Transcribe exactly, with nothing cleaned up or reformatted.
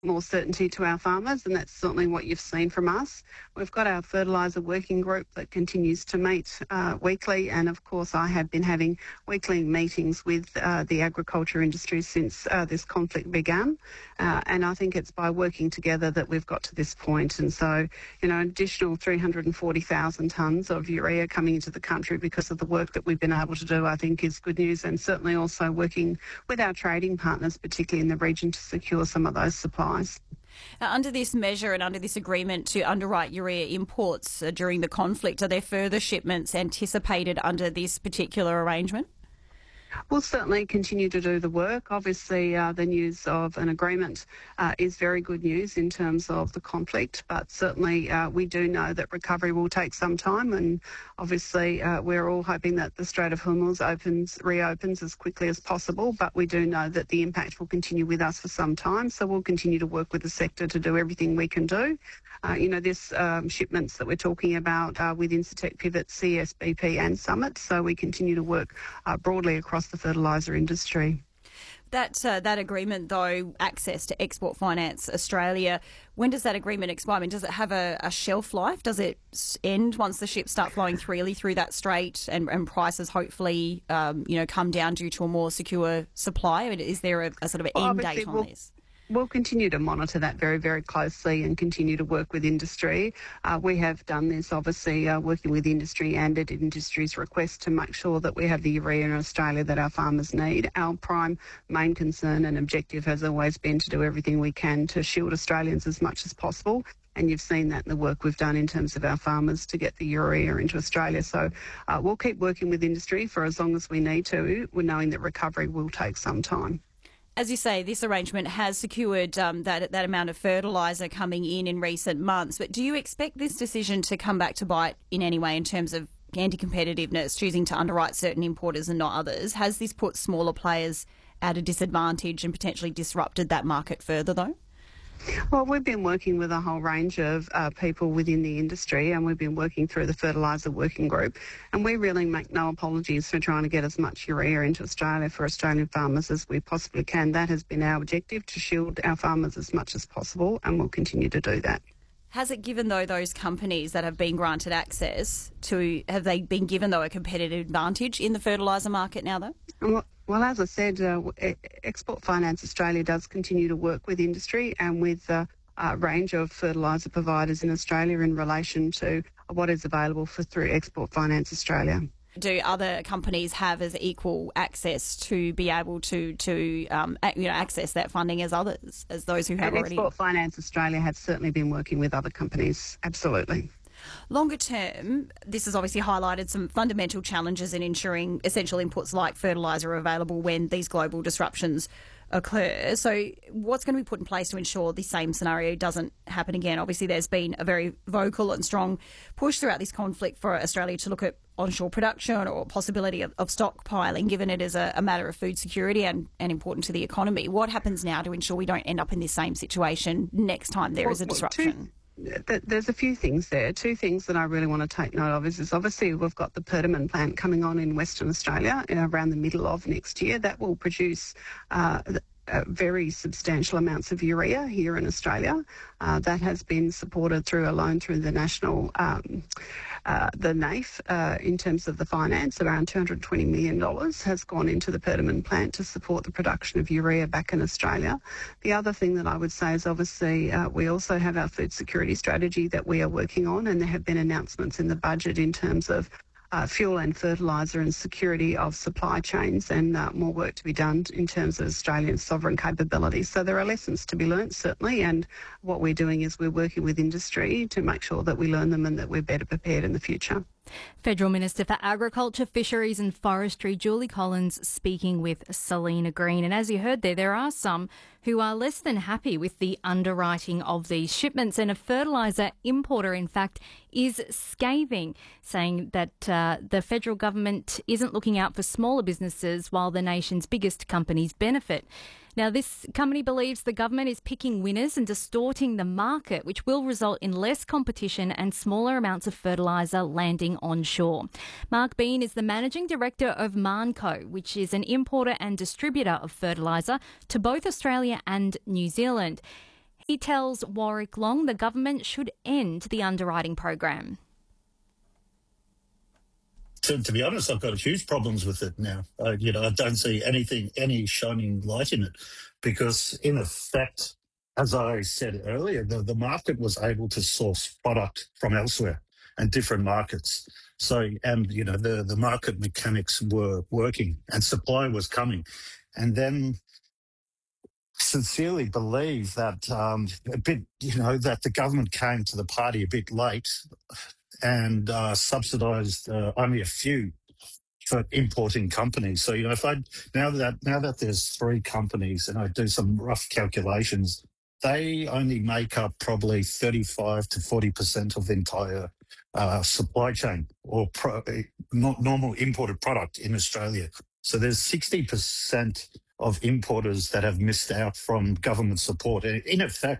more certainty to our farmers, and that's certainly what you've seen from us. We've got our fertiliser working group that continues to meet uh, weekly, and of course I have been having weekly meetings with uh, the agriculture industry since uh, this conflict began, uh, and I think it's by working together that we've got to this point. And so, you know, an additional three hundred forty thousand tonnes of urea coming into the country because of the work that we've been able to do, I think is good news, and certainly also working with our trading partners, particularly in the region, to secure some of those supplies. Uh, under this measure and under this agreement to underwrite urea imports uh, during the conflict, are there further shipments anticipated under this particular arrangement? We'll certainly continue to do the work. Obviously, uh, the news of an agreement uh, is very good news in terms of the conflict, but certainly uh, we do know that recovery will take some time, and obviously uh, we're all hoping that the Strait of Hormuz opens, reopens as quickly as possible, but we do know that the impact will continue with us for some time, so we'll continue to work with the sector to do everything we can do. Uh, you know, this um, shipments that we're talking about are with Incitec Pivot, C S B P and Summit, so we continue to work uh, broadly across the fertiliser industry. That uh, that agreement, though, access to Export Finance Australia, when does that agreement expire? I mean, does it have a, a shelf life? Does it end once the ships start flowing freely through that strait and, and prices hopefully, um, you know, come down due to a more secure supply? I mean, is there a, a sort of an well, end date on we'll, this? We'll continue to monitor that very, very closely and continue to work with industry. Uh, we have done this, obviously, uh, working with industry and at industry's request to make sure that we have the urea in Australia that our farmers need. Our prime main concern and objective has always been to do everything we can to shield Australians as much as possible. And you've seen that in the work we've done in terms of our farmers to get the urea into Australia. So uh, we'll keep working with industry for as long as we need to, knowing that recovery will take some time. As you say, this arrangement has secured um, that that amount of fertiliser coming in in recent months. But do you expect this decision to come back to bite in any way in terms of anti-competitiveness, choosing to underwrite certain importers and not others? Has this put smaller players at a disadvantage and potentially disrupted that market further, though? Well, we've been working with a whole range of uh, people within the industry, and we've been working through the fertiliser working group, and we really make no apologies for trying to get as much urea into Australia for Australian farmers as we possibly can. That has been our objective, to shield our farmers as much as possible, and we'll continue to do that. Has it given, though, those companies that have been granted access to, have they been given, though, a competitive advantage in the fertiliser market now, though? Well, Well, as I said, uh, Export Finance Australia does continue to work with industry and with uh, a range of fertiliser providers in Australia in relation to what is available for through Export Finance Australia. Do other companies have as equal access to be able to, to um, you know, access that funding as others, as those who have and already? Export Finance Australia have certainly been working with other companies, absolutely. Longer term, this has obviously highlighted some fundamental challenges in ensuring essential inputs like fertiliser are available when these global disruptions occur. So what's going to be put in place to ensure the same scenario doesn't happen again? Obviously, there's been a very vocal and strong push throughout this conflict for Australia to look at onshore production or possibility of, of stockpiling, given it is a, a matter of food security and, and important to the economy. What happens now to ensure we don't end up in this same situation next time there well, is a disruption? Two- There's a few things there. Two things that I really want to take note of is, is obviously we've got the Perdaman plant coming on in Western Australia around the middle of next year. That will produce uh, uh, very substantial amounts of urea here in Australia. Uh, that has been supported through a loan through the national, um, uh, the N A I F, uh, in terms of the finance. Around two hundred twenty million dollars has gone into the Perdaman plant to support the production of urea back in Australia. The other thing that I would say is obviously uh, we also have our food security strategy that we are working on, and there have been announcements in the budget in terms of Uh, fuel and fertiliser and security of supply chains, and uh, more work to be done in terms of Australian sovereign capability. So there are lessons to be learnt, certainly, and what we're doing is we're working with industry to make sure that we learn them and that we're better prepared in the future. Federal Minister for Agriculture, Fisheries and Forestry, Julie Collins, speaking with Selena Green. And as you heard there, there are some who are less than happy with the underwriting of these shipments. And a fertiliser importer, in fact, is scathing, saying that uh, the federal government isn't looking out for smaller businesses while the nation's biggest companies benefit. Now, this company believes the government is picking winners and distorting the market, which will result in less competition and smaller amounts of fertiliser landing onshore. Mark Bean is the Managing Director of Marnco, which is an importer and distributor of fertiliser to both Australia and New Zealand. He tells Warwick Long the government should end the underwriting program. To, to be honest, I've got huge problems with it now. Uh, you know, I don't see anything, any shining light in it, because in effect, as I said earlier, the, the market was able to source product from elsewhere and different markets. So, and, you know, the, the market mechanics were working and supply was coming. And then sincerely believe that um, a bit, you know, that the government came to the party a bit late and uh, subsidised uh, only a few for importing companies. So, you know, if I now that now that there's three companies and I do some rough calculations, they only make up probably thirty-five to forty percent of the entire uh, supply chain or pro, not normal imported product in Australia. So there's sixty percent of importers that have missed out from government support. And in effect,